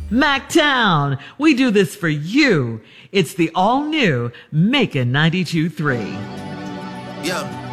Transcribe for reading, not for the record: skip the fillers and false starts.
Mactown, we do this for you. It's the all-new Macon 92.3. Yeah.